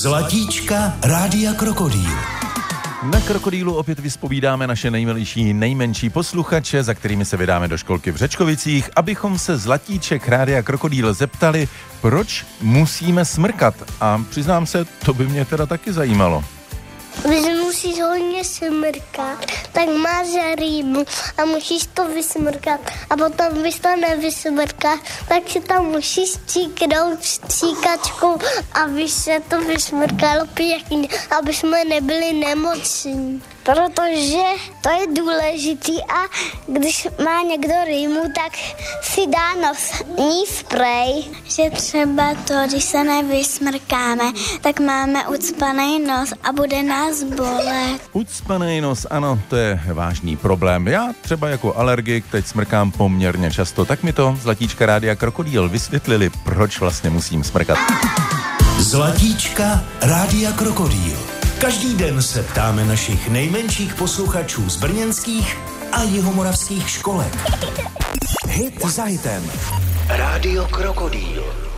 Zlatíčka Rádia Krokodýl. Na Krokodýlu opět vyspovídáme naše nejmilejší, nejmenší posluchače, za kterými se vydáme do školky v Řečkovicích, abychom se zlatíček Rádia Krokodýl zeptali, proč musíme smrkat. A přiznám se, to by mě teda taky zajímalo. Když musíš hodně smrkat, tak máš rýmu a musíš to vysmrkat. A potom, když to nevysmrkáš, tak si tam musíš stříknout stříkačkou, aby se to vysmrkalo pěkně, aby jsme nebyli nemocní. Protože to je důležitý a když má někdo rýmu, tak si dá nosní sprej. Že třeba to, když se nevysmrkáme, tak máme ucpaný nos a bude nás bolet. Ucpaný nos, ano, to je vážný problém. Já třeba jako alergik teď smrkám poměrně často, tak mi to Zlatíčka Rádia Krokodýl vysvětlili, proč vlastně musím smrkat. Zlatíčka Rádia Krokodýl. Každý den se ptáme našich nejmenších posluchačů z brněnských a jihomoravských školek. Hit za hitem. Rádio Krokodýl.